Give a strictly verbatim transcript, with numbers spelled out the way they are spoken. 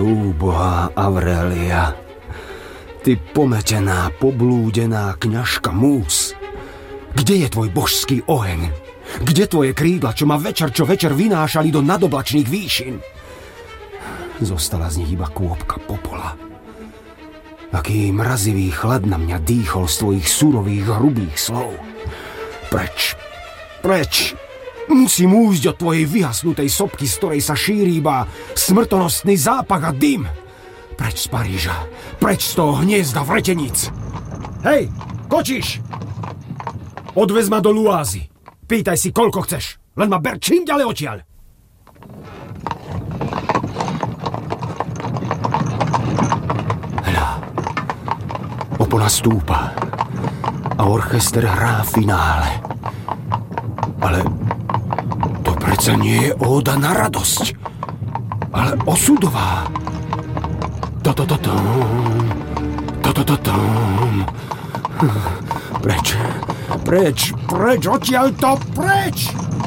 Prúboha Aurelia, ty pometená, poblúdená kňažka Mús, kde je tvoj božský oheň? Kde tvoje krídla, čo ma večer čo večer vynášali do nadoblačných výšin? Zostala z nich iba kôpka popola. Aký mrazivý chlad na mňa dýchol z tvojich surových, hrubých slov. Preč, preč! Musím újsť od tvojej vyhasnutej sopky, z ktorej sa šíri iba smrtonostný zápach a dym. Preč z Paríža, preč z toho hniezda vreteníc. Hej, kočiš! Odvez ma do Luázy. Pýtaj si, koľko chceš. Len ma ber čím ďalej odtiaľ. Hľa, opona stúpa a orchester hrá finále. Ale to predsa nie je óda na radosť, ale osudová. To-to-to-tom, to-to-to-tom. Preč, preč, preč, odtiaľ to, preč!